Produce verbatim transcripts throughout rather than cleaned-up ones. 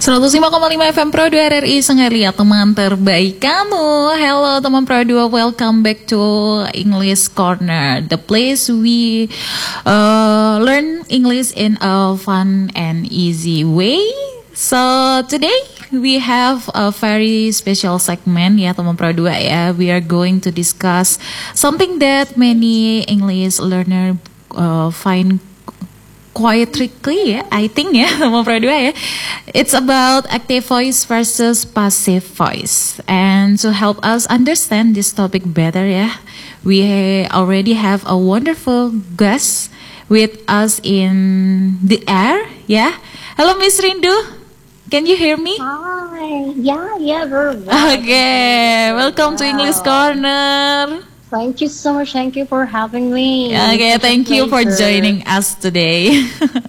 seratus lima koma lima F M Pro dua R R I Sengaria, teman terbaik kamu. Hello teman Pro dua, welcome back to English Corner, the place we uh, learn English in a fun and easy way. So today we have a very special segment ya teman Pro dua ya. We are going to discuss something that many English learner uh, find quite tricky ya, I think ya, teman Pro dua ya. It's about active voice versus passive voice. And to help us understand this topic better ya, we already have a wonderful guest with us in the air ya. Hello Miss Rindu, can you hear me? Hi, yeah, yeah, very well. Okay, welcome wow. to English Corner. Thank you so much. Thank you for having me. Okay, Such thank you for joining us today.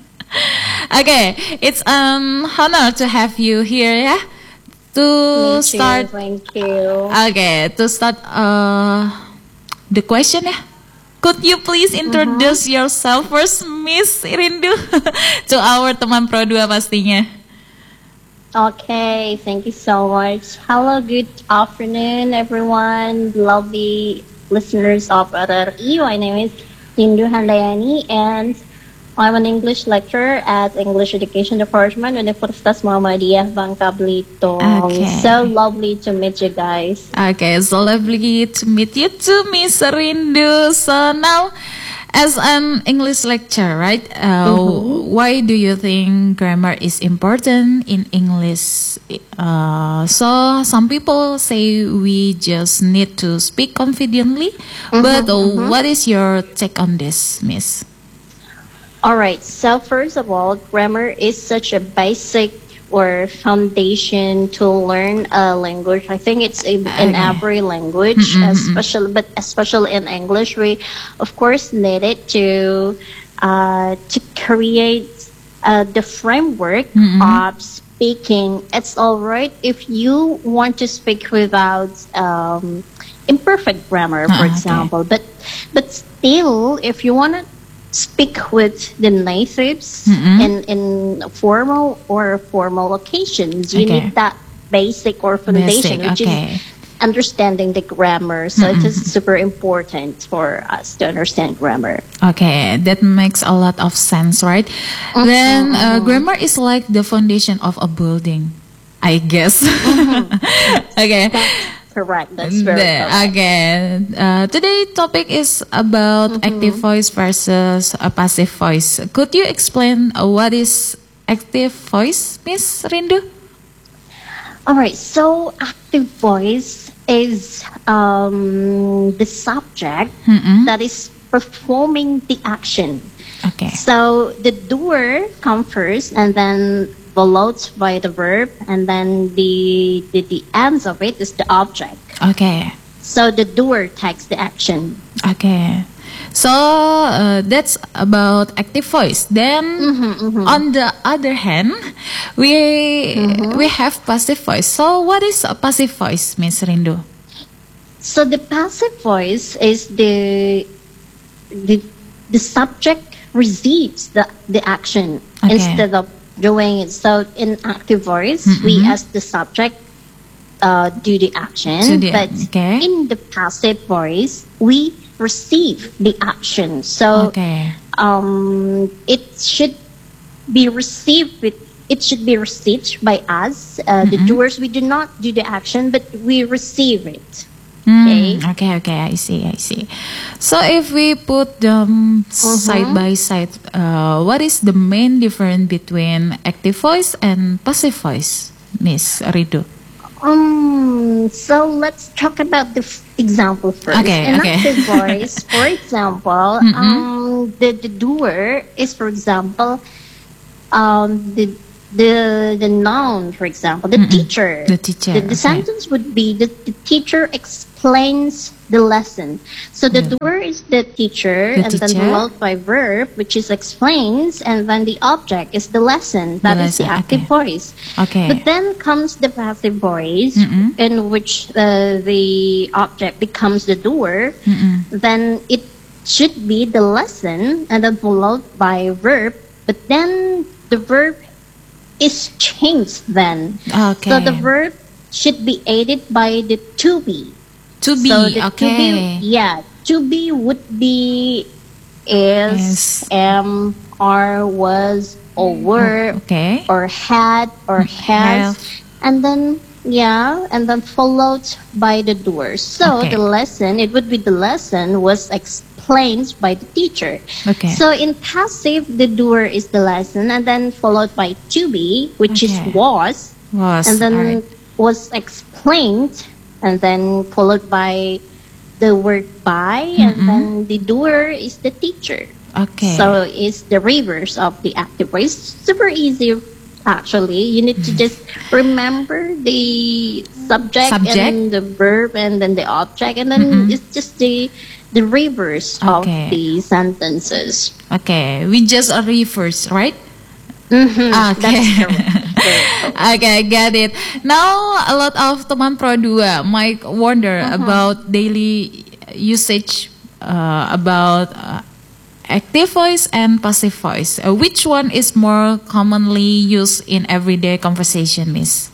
Okay, it's an honor to have you here, yeah. To Me start, too, thank you. Okay, to start uh, the question, yeah. Could you please introduce uh-huh. yourself first, Miss Rindu, to our teman Pro dua pastinya. Okay, thank you so much. Hello, good afternoon, everyone. Lovely listeners of R R I. My name is Rindu Handayani, and I'm an English lecturer at English Education Department, Universitas Muhammadiyah Bangka Belitung. Okay. So lovely to meet you guys. Okay, so lovely to meet you too, Miss Rindu. So now, as an English lecturer, right? Uh, mm-hmm. Why do you think grammar is important in English? Uh, so some people say we just need to speak confidently, mm-hmm, but uh, mm-hmm. what is your take on this, Miss? All right. So first of all, grammar is such a basic or foundation to learn a language. I think it's in, in okay. every language, mm-hmm, especially but especially in English, we of course need it to uh, to create uh, the framework mm-hmm. of speaking. It's all right if you want to speak without um, imperfect grammar, for oh, example, okay. but but still, if you want to speak with the natives mm-hmm. in, in formal or formal occasions, you okay. need that basic or foundation, basic, which okay. is understanding the grammar. So mm-hmm. it is super important for us to understand grammar. Okay, that makes a lot of sense, right? Mm-hmm. Then uh, grammar is like the foundation of a building, I guess. Mm-hmm. Okay. That's correct. That's very the, correct. Again, uh, today's topic is about mm-hmm. active voice versus a passive voice. Could you explain uh, what is active voice, Miss Rindu? All right. So active voice is um, the subject mm-hmm. that is performing the action. Okay. So the doer comes first, and then followed by the verb, and then the, the the ends of it is the object. Okay. So the doer takes the action. Okay. So uh, that's about active voice. Then mm-hmm, mm-hmm. on the other hand, we mm-hmm. we have passive voice. So what is a passive voice, Miss Rindu? So the passive voice is the the the subject receives the the action okay. instead of doing it. So in active voice, mm-hmm. we as the subject uh, do the action, so the, but okay. in the passive voice, we receive the action. So okay. um, it should be received with. It should be received by us, uh, mm-hmm. the doers. We do not do the action, but we receive it. Okay. Mm, okay, okay, I see, I see. So if we put them uh-huh. side by side, uh, what is the main difference between active voice and passive voice, Miss Rindu? Um. So let's talk about the f- example first. Okay, In okay. active voice, for example, mm-hmm. um, the the doer is, for example, um, the. The the noun, for example, the mm-hmm. teacher. The teacher. The, the okay. sentence would be the, the teacher explains the lesson. So the yeah. doer is the teacher, the and teacher? then followed by verb, which is explains, and then the object is the lesson. That the is lesson. the active okay. voice. Okay. But then comes the passive voice, mm-hmm. in which uh, the object becomes the doer. Mm-hmm. Then it should be the lesson, and then followed by verb. But then the verb is changed then. Okay. So the verb should be aided by the to be. To be, So the okay. to be, yeah, to be would be is, Is. am, are, was, or were, Okay. or had, or has, Have. and then yeah, and then followed by the doer. So Okay. the lesson, it would be the lesson was explained by the teacher. Okay. So in passive, the doer is the lesson, and then followed by to be, which Okay. is was, Was. and then alright. was explained, and then followed by the word by, and then the doer is the teacher. Okay. So it's the reverse of the active voice. Super easy, actually. You need to just remember the subject, Subject. and the verb, and then the object, and then it's just the the reverse Okay. of the sentences. Okay. We just a reverse, right? Mhm, Okay. That's correct. Very cool. Okay, get it. Now a lot of teman Pro dua might wonder about daily usage uh, about uh, active voice and passive voice. Uh, which one is more commonly used in everyday conversation, Miss?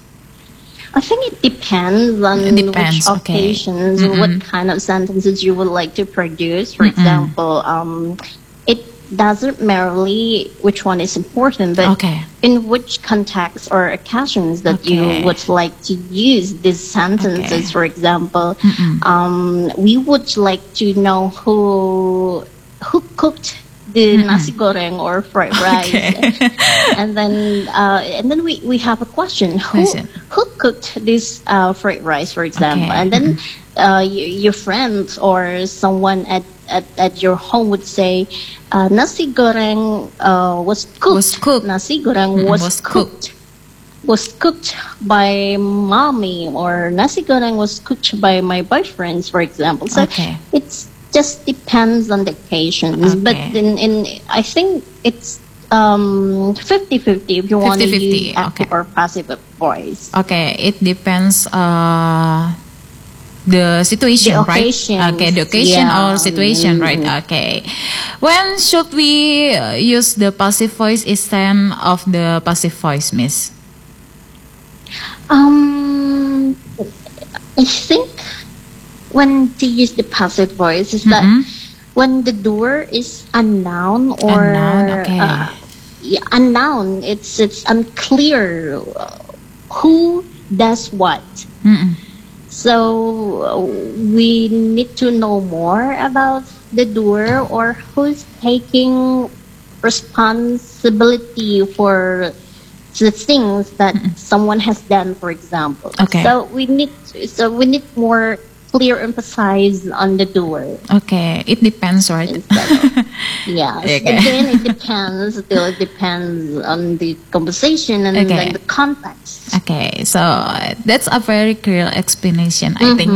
I think it depends on It depends, which okay. occasions, what kind of sentences you would like to produce. For example, um, it doesn't merely which one is important, but Okay. in which context or occasions that Okay. you would like to use these sentences. Okay. For example, um, we would like to know who who cooked the nasi goreng or fried rice, and then uh, and then we, we have a question: who Question. who cooked this uh, fried rice, for example, Okay. and then uh, y- your friend or someone at, at, at your home would say, uh, nasi goreng uh, was cooked. Was cooked. Nasi goreng Mm, was, was cooked. Was cooked by mommy, or nasi goreng was cooked by my boyfriends, for example. So Okay. it's just depends on the occasions. But Okay. in, in I think it's um fifty-fifty if you want to fifty-fifty, use active okay. or passive voice. Okay, it depends uh the situation, The right? occasions, Okay, the occasion yeah. or situation, right? Okay. When should we uh, use the passive voice instead of the passive voice, Miss? Um, I think when to use the passive voice is that Mhm. when the doer is a noun or noun, okay. uh, yeah, a noun, it's it's unclear uh, who does what. Mm-mm. So uh, we need to know more about the doer or who's taking responsibility for the things that someone has done, for example. Okay. So we need so we need more clear emphasis on the doer. Okay, it depends, right? Instead of, yes. Okay. Again, it depends. Still, it depends on the conversation and Okay. then the context. Okay, so uh, that's a very clear explanation, I think.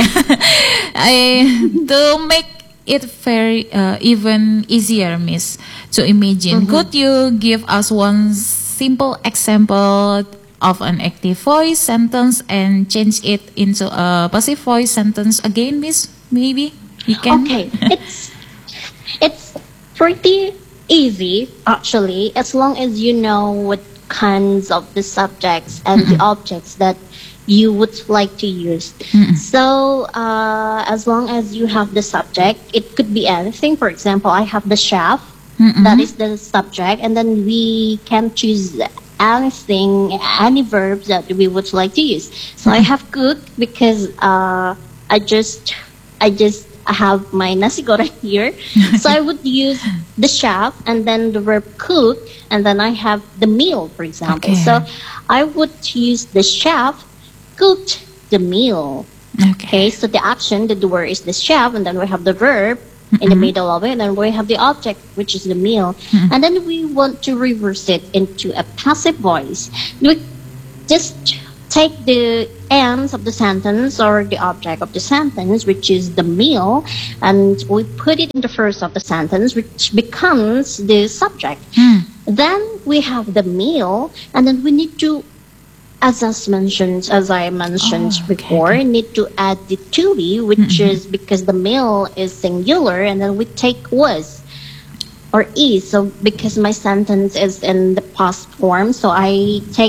I to make it very uh, even easier, Miss, to imagine. Could you give us one simple example of an active voice sentence and change it into a passive voice sentence again, Miss? Maybe you can. Okay, it's it's pretty easy actually, as long as you know what kinds of the subjects and the objects that you would like to use. So uh, as long as you have the subject, it could be anything. For example, I have the chef. That is the subject, and then we can choose anything, any verbs that we would like to use. So I have cook because uh, I just I just have my nasi goreng here. So I would use the chef and then the verb cook, and then I have the meal, for example. Okay. So I would use the chef cooked the meal. Okay. Okay, so the action, the doer is the chef, and then we have the verb in the middle of it, and then we have the object, which is the meal. And then we want to reverse it into a passive voice. We just take the ends of the sentence or the object of the sentence, which is the meal, and we put it in the first of the sentence, which becomes the subject. Then we have the meal, and then we need to, as I mentioned, as I mentioned Oh, okay, before, okay. need to add the to be, which is because the meal is singular, and then we take was or is. So because my sentence is in the past form, so I take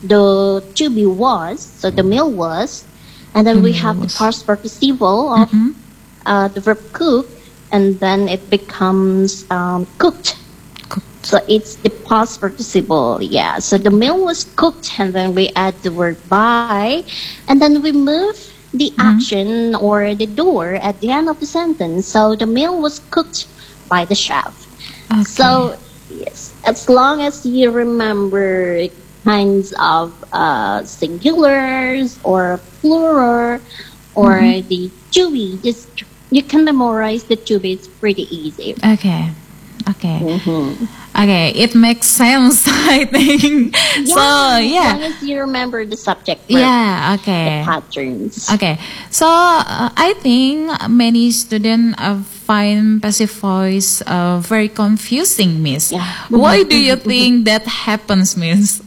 the to be was, so the meal was, and then The we meal have the was. past participle of Mhm. uh, the verb cook, and then it becomes um, cooked. Cooked. So it's the past participle, yeah. So the meal was cooked, and then we add the word by, and then we move the action or the door at the end of the sentence. So the meal was cooked by the chef. Okay. So yes, as long as you remember kinds of uh, singulars or plural or the to be, just you can memorize the to be. It's pretty easy. Okay. Okay. Mhm. Okay. It makes sense, I think. So As yeah. long as you remember the subject verb, Yeah. the Okay. patterns. Okay, so uh, I think many students uh, find passive voice uh, very confusing, Miss. Yeah. Why do you think that happens, Miss?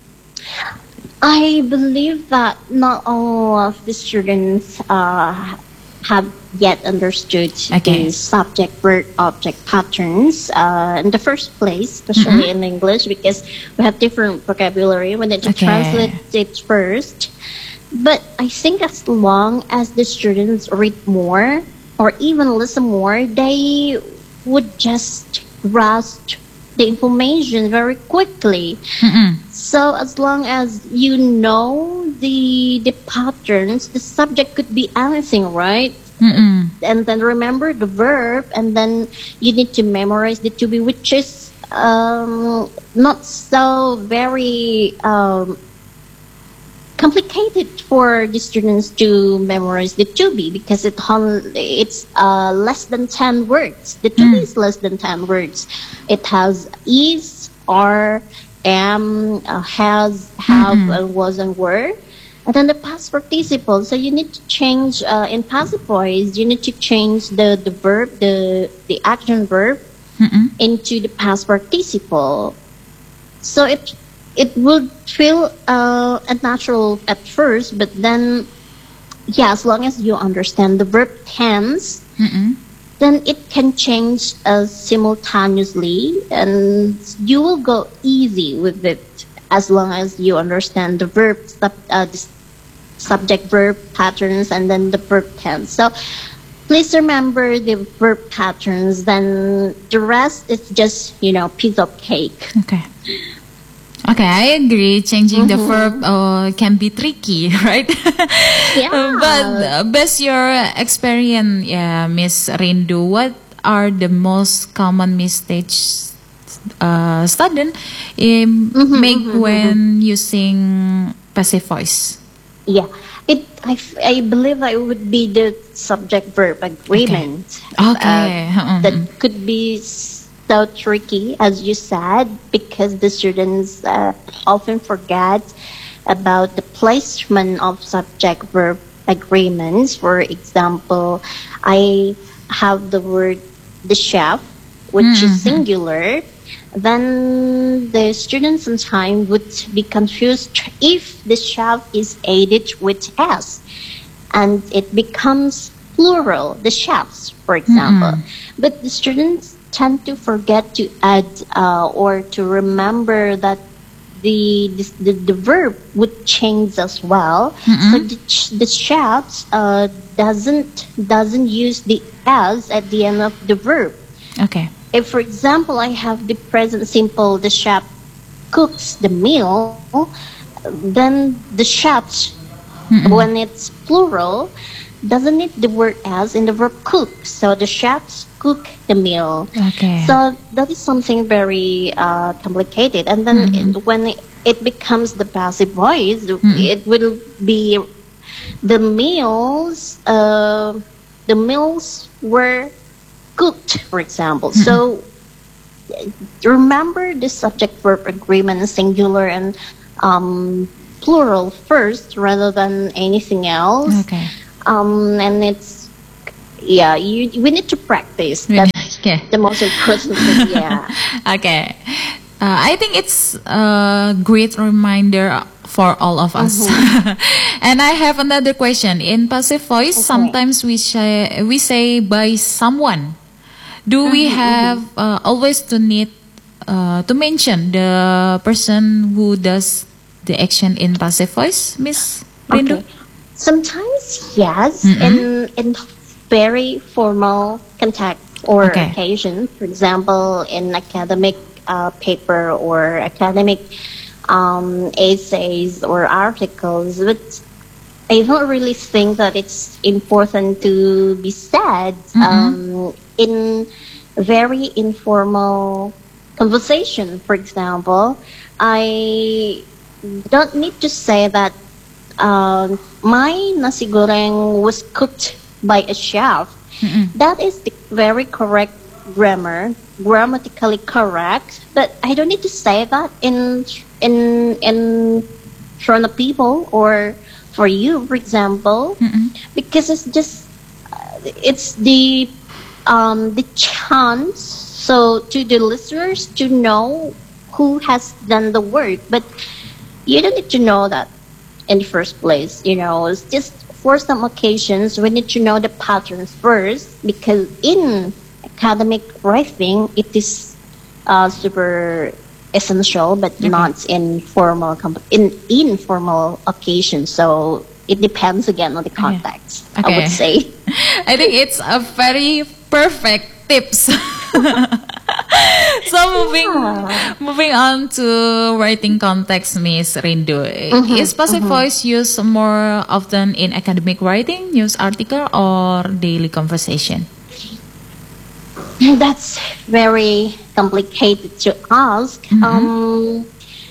I believe that not all of the students uh, have yet understood Okay. the subject verb object patterns uh, in the first place, especially in English, because we have different vocabulary. We need to Okay. translate it first. But I think as long as the students read more or even listen more, they would just grasp the information very quickly. Mm-mm. So as long as you know the the patterns, the subject could be anything, right? Mm-mm. And then remember the verb, and then you need to memorize the to be, which is um, not so very um, complicated for the students to memorize the to be, because it hon- it's uh, less than ten words. The to be is less than ten words. It has is, are, am, uh, has, have, and was, and were. And then the past participle. So you need to change uh, in passive voice. You need to change the, the verb, the the action verb, Mm-mm. into the past participle. So it it would feel uh, unnatural at first, but then yeah, as long as you understand the verb tense, Mm-mm. then it can change uh, simultaneously, and you will go easy with it as long as you understand the verb sub, uh, the subject verb patterns and then the verb tense. So please remember the verb patterns, then the rest is just, you know, piece of cake. Okay. Okay, I agree. Changing the verb uh, can be tricky, right? Yeah. But uh, based your experience, yeah, Miss Rindu, what are the most common mistakes uh, student um, make when using passive voice? Yeah, it. I, f- I believe I would be the subject verb agreement. Okay. Uh, Uh-uh. that could be so tricky, as you said, because the students uh, often forget about the placement of subject verb agreements. For example, I have the word the chef, which is singular. Then the students sometimes would be confused if the chef is added with s, and it becomes plural, the chefs, for example. But the students tend to forget to add uh, or to remember that the, the the verb would change as well. So the, ch- the chefs uh, doesn't doesn't use the s at the end of the verb. Okay. If, for example, I have the present simple, the chef cooks the meal, then the chefs, when it's plural, doesn't need the word as in the verb cook. So the chefs cook the meal. Okay. So that is something very uh, complicated. And then it, when it, it becomes the passive voice, it will be the meals, uh, the meals were cooked, for example. So remember the subject verb agreement, singular and um, plural first rather than anything else. Okay. Um, and it's, yeah, you we need to practice. Really? That's Okay. the most important thing, yeah. Okay. Uh, I think it's a great reminder for all of us. And I have another question. In passive voice, sometimes we say, we say by someone. Do we have uh, always to need uh, to mention the person who does the action in passive voice, Miss Rindu? Okay. Sometimes yes, Mm-mm. in in very formal context or Okay. occasion. For example, in academic uh, paper or academic um, essays or articles, but I don't really think that it's important to be said um, in very informal conversation. For example, I don't need to say that um, my nasi goreng was cooked by a chef. That is the very correct grammar, grammatically correct. But I don't need to say that in in in front of people or for you, for example, because it's just uh, it's the um, the chance so to the listeners to know who has done the work, but you don't need to know that in the first place. You know, it's just for some occasions we need to know the patterns first because in academic writing it is uh, super essential, but Okay. not in formal comp- in informal occasions. So it depends again on the context. I Okay. would say. I think it's a very perfect tips. So moving Yeah. moving on to writing context, Miss Rindu. Is passive voice used more often in academic writing, news article, or daily conversation? That's very complicated to ask. Um,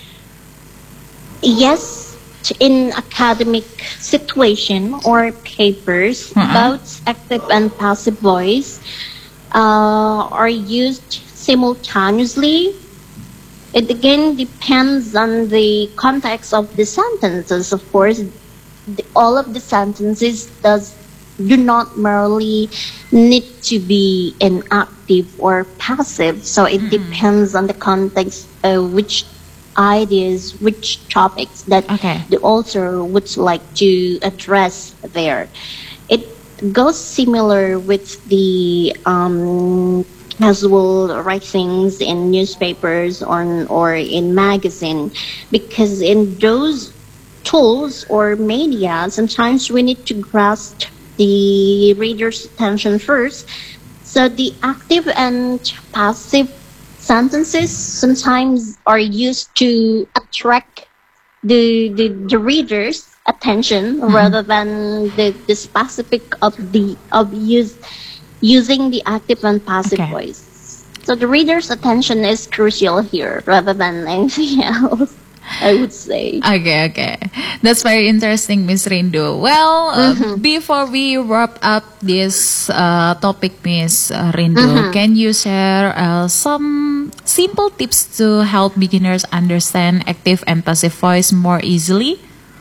yes, in academic situation or papers, Uh-uh. both active and passive voice uh, are used simultaneously. It again depends on the context of the sentences. Of course, the, all of the sentences does do not merely need to be in active or passive. So it depends on the context, uh, which ideas, which topics that Okay. the author would like to address there. It goes similar with the um, casual writings in newspapers or, or in magazine, because in those tools or media, sometimes we need to grasp the reader's attention first. So the active and passive sentences sometimes are used to attract the the, the reader's attention rather than the, the specific of the of use using the active and passive Okay. voice. So the reader's attention is crucial here rather than anything else, I would say. Okay, okay. That's very interesting, Miss Rindu. Well, uh, before we wrap up this uh, topic, Miss uh, Rindu, can you share uh, some simple tips to help beginners understand active and passive voice more easily?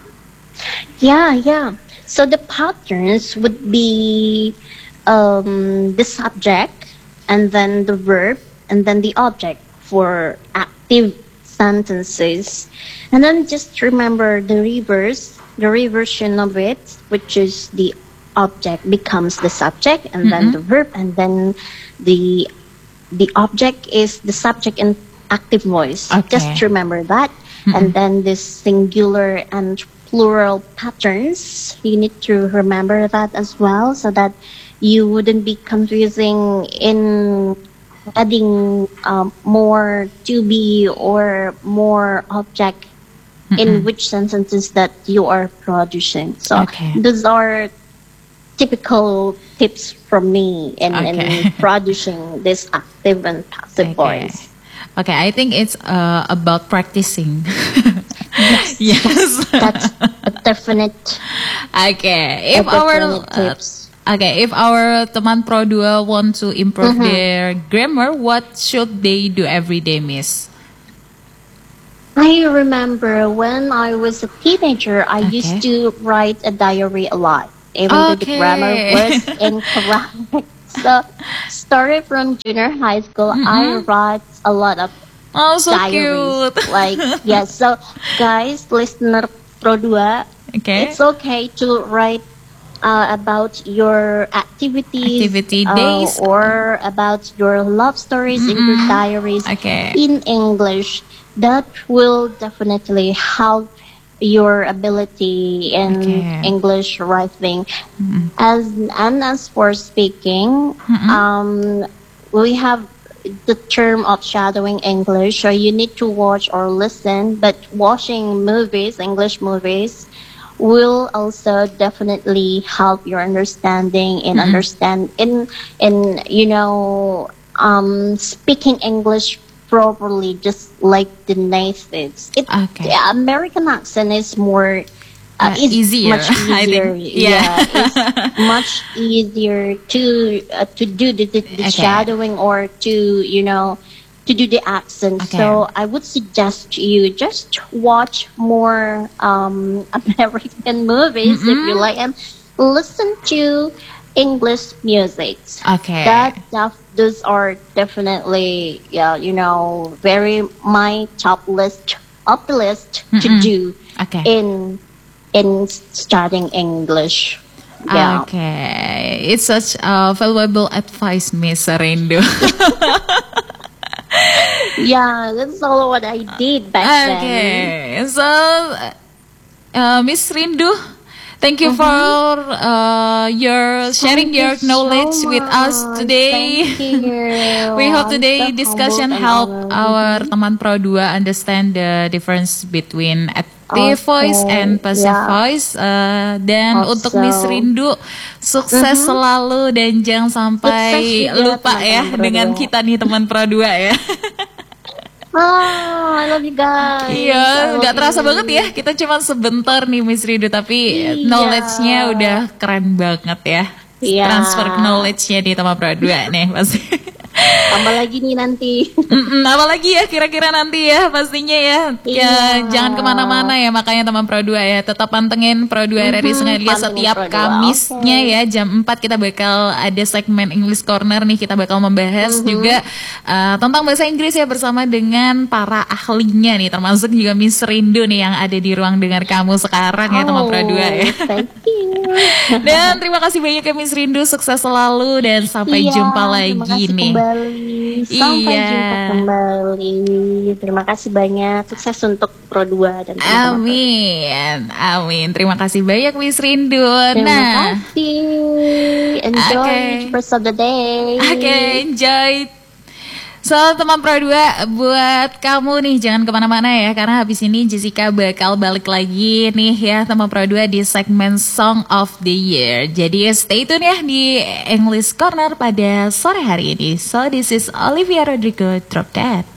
Yeah, yeah. So the patterns would be um, the subject and then the verb and then the object for active sentences. And then just remember the reverse, the reversion of it, which is the object becomes the subject and then the verb and then the the object is the subject in active voice. Okay. Just remember that. And then this singular and plural patterns, you need to remember that as well so that you wouldn't be confusing in adding um, more to be or more object in which sentences that you are producing. So Okay. those are typical tips from me in, Okay. in producing this active and passive Okay. voice. Okay, I think it's uh, about practicing. Yes. That's a definite, Okay, a if our definite uh, tips. okay, if our teman pro dua want to improve their grammar, what should they do every day, Miss? I remember when I was a teenager, I Okay. used to write a diary a lot, even though the grammar Okay. was incorrect. So, started from junior high school, I write a lot of Oh, so diaries. cute. Like, yes, so guys, listener Pro dua, Okay. it's okay to write uh, about your activities, Activity uh, days. or about your love stories in your diaries Okay. in English. That will definitely help your ability in Okay. English writing. Mm-mm. As and as for speaking, Mm-mm. um, we have the term of shadowing English. So you need to watch or listen, but watching movies, English movies, will also definitely help your understanding and Mm-mm. understand in in you know um, speaking English properly, just like the natives. It Okay. the American accent is more. Uh, Uh, it's easier, much I easier. think. Yeah. Yeah, it's much easier to uh, to do the, the, the Okay. shadowing or to you know to do the accent. Okay. So I would suggest you just watch more um, American movies if you Mm-mm. like, and listen to English music. Okay. That that those are definitely yeah you know very my top list of the list to Mm-mm. do Okay. in in studying English. Yeah. Okay, it's such a valuable advice, Miss Rindu. Yeah, that's all what I did back then. Okay, so uh, Miss Rindu, thank you for Mm-hmm. uh, your sharing Thank you your so knowledge with us much. today. Thank you. We hope I'm today so discussion humbled and help honored. our Mhm. teman Pro dua understand the difference between active voice Okay. and passive Yeah. voice. Uh, dan Hope untuk Miss so. Rindu, sukses Mhm. selalu dan jangan sampai Sukses juga lupa ya teman-teman Pro dengan dua. kita nih teman Pro dua ya. Oh, I love you guys. I Iya, love nggak terasa you. banget ya. Kita cuma sebentar nih Miss Rindu, tapi Iya. knowledge-nya udah keren banget ya. Iya. Transfer knowledge-nya di teman Pro dua nih pasti. Tambah lagi nih nanti. Mm-mm, apalagi ya kira-kira nanti ya pastinya ya. Ya Iya. jangan kemana-mana ya, makanya teman Pro dua ya tetap pantengin Pro dua R R I Mhm, Sengalia pantengin setiap Pro dua, Kamisnya oke. ya jam empat kita bakal ada segmen English Corner nih, kita bakal membahas Mhm. juga uh, tentang bahasa Inggris ya bersama dengan para ahlinya nih, termasuk juga Miss Rindu nih yang ada di ruang dengar kamu sekarang ya teman Pro dua ya. Oh, thank you. Dan terima kasih banyak ya Miss Rindu, sukses selalu dan sampai Iya, jumpa terima lagi kasih nih. kembali. Sampai Iya. jumpa kembali. Terima kasih banyak. Sukses untuk Pro dua dan teman-teman. Amin, amin. Terima kasih banyak Miss Rindu. Terima Nah, kasih. Enjoy Oke. each rest of the day. oke, enjoy. So teman Pro dua, buat kamu nih jangan kemana-mana ya, karena habis ini Jessica bakal balik lagi nih ya teman Pro dua di segmen Song of the Year. Jadi stay tune ya di English Corner pada sore hari ini. So this is Olivia Rodrigo, drop that.